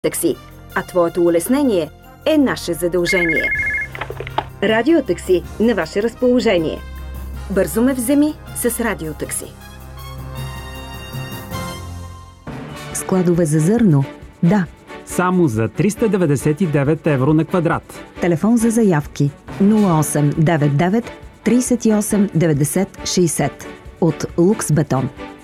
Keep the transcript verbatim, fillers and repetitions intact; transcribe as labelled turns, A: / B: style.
A: Такси, а твоето улеснение е наше задължение. Радиотакси на ваше разположение. Бързо ме вземи с Радиотакси.
B: Складове за зърно? Да.
C: Само за триста деветдесет и девет евро на квадрат.
B: Телефон за заявки нула осем девет девет тридесет и осем деветдесет шейсет от Лукс Бетон.